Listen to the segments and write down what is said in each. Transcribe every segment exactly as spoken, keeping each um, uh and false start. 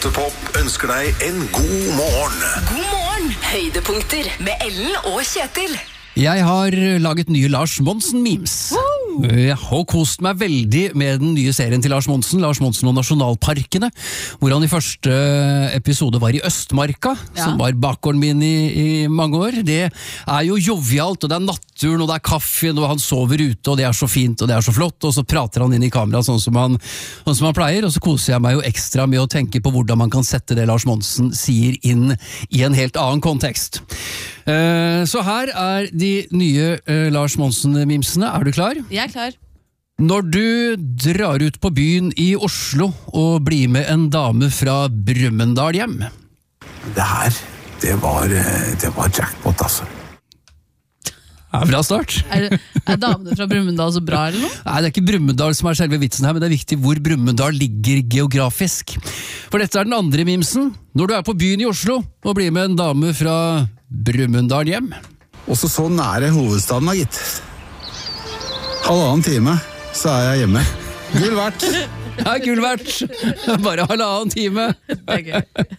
Topp ønsker deg en god morgen. God morgen, høydepunkter med Ellen og Kjetil. Jeg har laget nye Lars Monsen-memes. Jeg har kost meg veldig med den nye serien til Lars Monsen, Lars Monsen og Nasjonalparkene, hvor han i første episode var i Østmarka, ja. Som var bakgården min i, i mange år. Det er jo jovialt, og det er naturen, og det er kaffen, og han sover ute, og det er så fint, og det er så flott, og så prater han inn i kamera sånn som han, sånn som han pleier, og så koser jeg meg jo ekstra med å tenke på hvordan man kan sette det Lars Monsen sier inn i en helt annen kontekst. Uh, så her er de nye uh, Lars Monsen-mimsene. Er du klar? Jeg er klar. Når du drar ut på byen i Oslo og blir med en dame fra Brumunddal hjem. Det her, det var, det var jackpot, altså. Ja, bra start. Er, er damene fra Brumunddal så bra, eller noe? Nei, det er ikke Brumunddal som er selve vitsen her, men det er viktig hvor Brumunddal ligger geografisk. For dette er den andre mimsen. Når du er på byen i Oslo og blir med en dame fra Brumunddal hjem. Også så nære hovedstaden, gitt. Halvannen time, så er jeg hjemme. Gull verdt. Ja, gull verdt. Bare halvannen time. Det er gøy.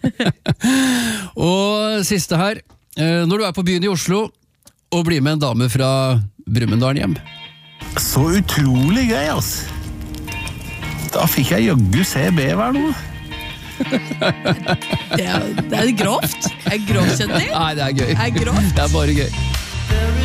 Og siste her. Når du er på byen i Oslo og blir med en dame fra Brumunddal hjem. Så utrolig gøy, altså. Da fikk jeg joggu se bevær nå. Det er, det er grovt. Det er grovt, Kjetil. Nei, det er gøy. Det er grovt. Det er bare gøy.